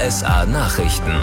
RSA Nachrichten.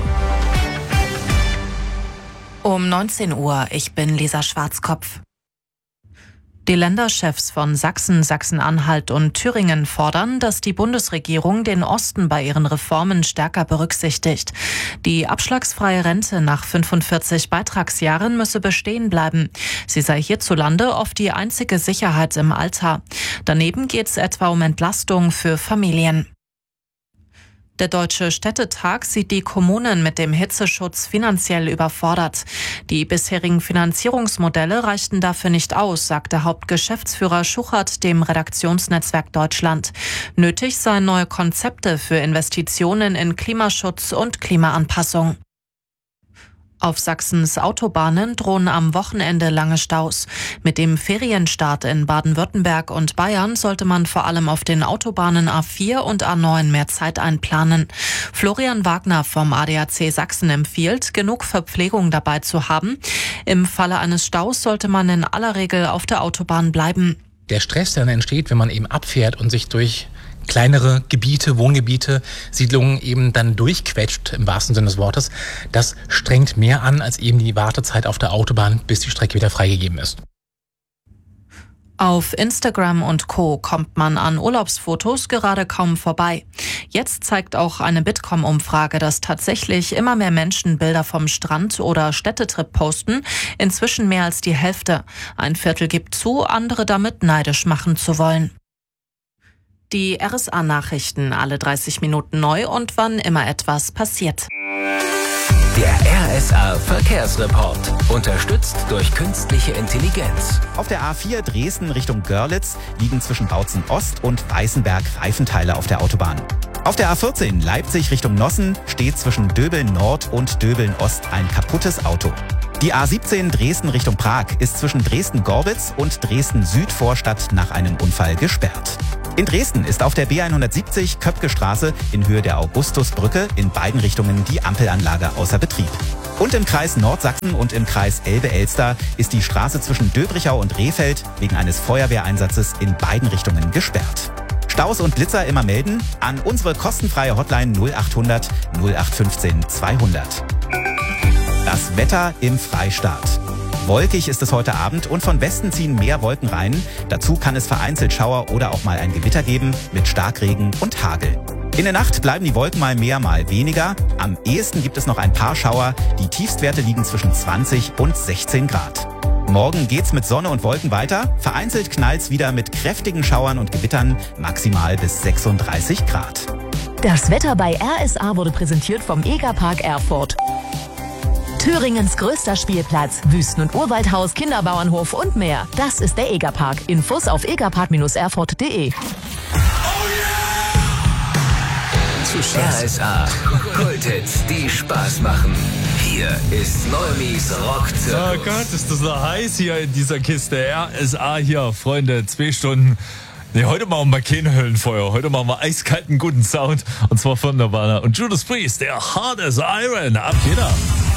Um 19 Uhr, ich bin Lisa Schwarzkopf. Die Länderchefs von Sachsen, Sachsen-Anhalt und Thüringen fordern, dass die Bundesregierung den Osten bei ihren Reformen stärker berücksichtigt. Die abschlagsfreie Rente nach 45 Beitragsjahren müsse bestehen bleiben. Sie sei hierzulande oft die einzige Sicherheit im Alter. Daneben geht es etwa um Entlastung für Familien. Der Deutsche Städtetag sieht die Kommunen mit dem Hitzeschutz finanziell überfordert. Die bisherigen Finanzierungsmodelle reichten dafür nicht aus, sagte Hauptgeschäftsführer Schuchert dem Redaktionsnetzwerk Deutschland. Nötig seien neue Konzepte für Investitionen in Klimaschutz und Klimaanpassung. Auf Sachsens Autobahnen drohen am Wochenende lange Staus. Mit dem Ferienstart in Baden-Württemberg und Bayern sollte man vor allem auf den Autobahnen A4 und A9 mehr Zeit einplanen. Florian Wagner vom ADAC Sachsen empfiehlt, genug Verpflegung dabei zu haben. Im Falle eines Staus sollte man in aller Regel auf der Autobahn bleiben. Der Stress, der dann entsteht, wenn man eben abfährt und sich durch kleinere Gebiete, Wohngebiete, Siedlungen eben dann durchquetscht, im wahrsten Sinne des Wortes, das strengt mehr an als eben die Wartezeit auf der Autobahn, bis die Strecke wieder freigegeben ist. Auf Instagram und Co. kommt man an Urlaubsfotos gerade kaum vorbei. Jetzt zeigt auch eine Bitkom-Umfrage, dass tatsächlich immer mehr Menschen Bilder vom Strand oder Städtetrip posten, inzwischen mehr als die Hälfte. Ein Viertel gibt zu, andere damit neidisch machen zu wollen. Die RSA-Nachrichten alle 30 Minuten neu und wann immer etwas passiert. Der RSA-Verkehrsreport. Unterstützt durch künstliche Intelligenz. Auf der A4 Dresden Richtung Görlitz liegen zwischen Bautzen Ost und Weißenberg Reifenteile auf der Autobahn. Auf der A14 Leipzig Richtung Nossen steht zwischen Döbeln Nord und Döbeln Ost ein kaputtes Auto. Die A17 Dresden Richtung Prag ist zwischen Dresden-Gorbitz und Dresden-Südvorstadt nach einem Unfall gesperrt. In Dresden ist auf der B170 Köpke-Straße in Höhe der Augustusbrücke in beiden Richtungen die Ampelanlage außer Betrieb. Und im Kreis Nordsachsen und im Kreis Elbe-Elster ist die Straße zwischen Döbrichau und Rehfeld wegen eines Feuerwehreinsatzes in beiden Richtungen gesperrt. Staus und Blitzer immer melden an unsere kostenfreie Hotline 0800 0815 200. Das Wetter im Freistaat. Wolkig ist es heute Abend und von Westen ziehen mehr Wolken rein. Dazu kann es vereinzelt Schauer oder auch mal ein Gewitter geben mit Starkregen und Hagel. In der Nacht bleiben die Wolken mal mehr, mal weniger. Am ehesten gibt es noch ein paar Schauer. Die Tiefstwerte liegen zwischen 20 und 16 Grad. Morgen geht's mit Sonne und Wolken weiter. Vereinzelt knallt's wieder mit kräftigen Schauern und Gewittern, maximal bis 36 Grad. Das Wetter bei RSA wurde präsentiert vom Egerpark Erfurt. Thüringens größter Spielplatz, Wüsten- und Urwaldhaus, Kinderbauernhof und mehr. Das ist der Egerpark. Infos auf egerpark-erfurt.de. RSA. Kulthits, die Spaß machen. Hier ist Neumis Rockzirkus. Oh Gott, ist das noch heiß hier in dieser Kiste. RSA hier, Freunde, 2 Stunden. Nee, heute machen wir kein Höllenfeuer. Heute machen wir eiskalten guten Sound. Und zwar von Nirvana und Judas Priest, der Hard as Iron. Ab geht er.